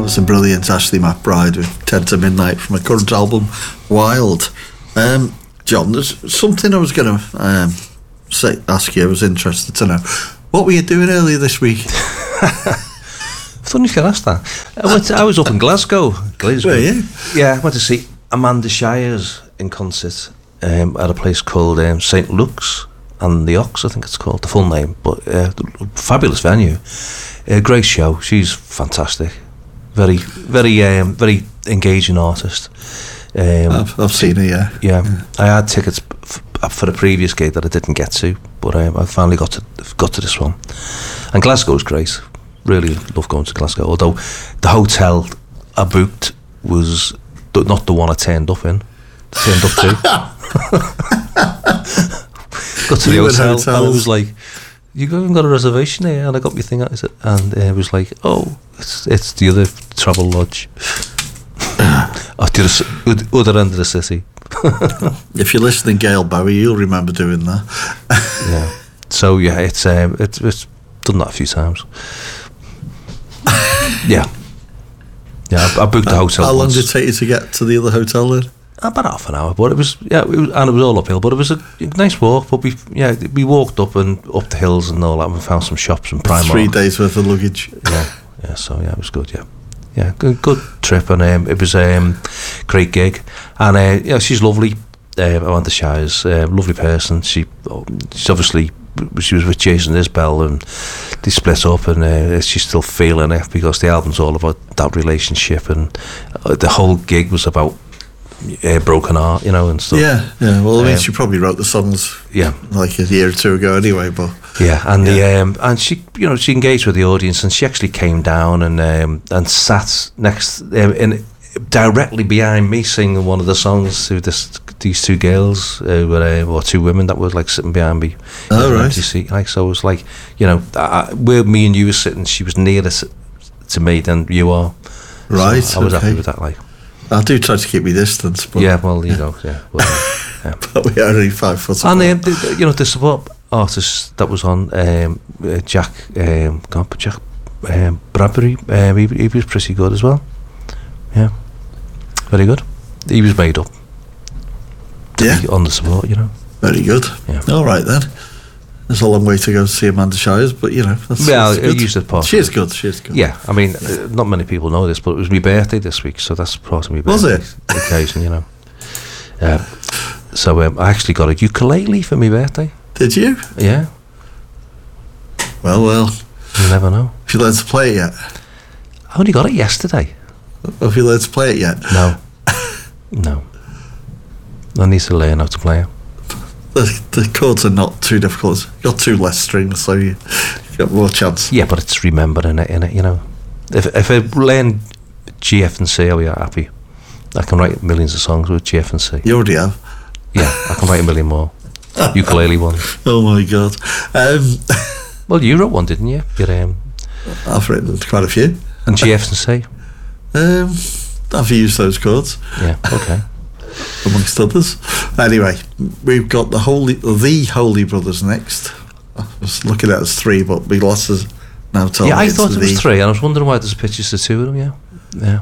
That was a brilliant Ashley McBride with 10 to Midnight from her current album, Wild. John, there's something I was going to ask you. I was interested to know. What were you doing earlier this week? I thought you could ask that. I was up in Glasgow. Were you? Yeah, I went to see Amanda Shires in concert at a place called St. Luke's and the Ox, I think it's called, the full name. But fabulous venue. Great show. She's fantastic. Very, very engaging artist. I've seen her, yeah. I had tickets for a previous gig that I didn't get to, but I finally got to this one. And Glasgow's great. Really love going to Glasgow. Although the hotel I booked was not the one I turned up to. Got to the hotel and it was like, you haven't got a reservation here, and I got my thing out, and it was like, oh, it's the other travel lodge. At the other end of the city. If you're listening, Gail Bowie, you'll remember doing that. Yeah. So yeah, it's done that a few times. Yeah. I booked the hotel. How long did it take you to get to the other hotel then? About half an hour, but it was all uphill. But it was a nice walk. But we walked up the hills and all that, and we found some shops and Primark. 3 days worth of luggage. Yeah. So yeah, it was good. Yeah, good trip, and it was great gig, and she's lovely. Amanda Shires, lovely person. She's obviously, she was with Jason Isbell, and they split up, and she's still feeling it because the album's all about that relationship, and the whole gig was about broken heart, and stuff. Yeah. Well, I mean, she probably wrote the songs, like a year or two ago, anyway. But and and she, she engaged with the audience, and she actually came down and sat next directly behind me, singing one of the songs to these two girls or two women that were like sitting behind me. Oh, right. Empty seat, like, so it was like, where me and you were sitting, she was nearer to me than you are. Right. So I was happy with that, like. I do try to keep my distance, but yeah. But we are only 5 foot. And the support artist that was on, Jack Bradbury, he was pretty good as well. Yeah, very good. He was made up. On the support, Very good. Yeah. All right then. There's a long way to go to see Amanda Shires, but that's good. Used it part. She is good. Yeah, I mean, not many people know this, but it was my birthday this week, so that's part of my birthday. Was it? Occasion, So I actually got a ukulele for my birthday. Did you? Yeah. Well. You never know. Have you learned to play it yet? I only got it yesterday. Have you learned to play it yet? No. I need to learn how to play it. The chords are not too difficult. You've got 2 less strings, so you got more chance. Yeah, but it's remembering it, If I learn G, F and C, I'll be happy. I can write millions of songs with G, F and C. You already have? Yeah, I can write a million more. Ukulele ones. Oh my God. Well, you wrote one, didn't you? I've written quite a few. And G, F and C? I've used those chords. Yeah, okay. Amongst others. Anyway, we've got the Holy Brothers next. I was looking at it as 3, but my glasses now told me I thought it was 3, and I was wondering why there's pictures of 2 of them. Yeah.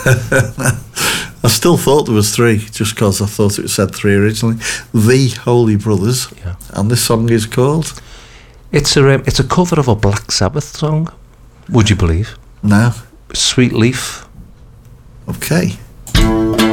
I still thought there was 3, just because I thought it said 3 originally. The Holy Brothers. Yeah. And this song is called? It's a cover of a Black Sabbath song. Would you believe? No. Sweet Leaf. Okay.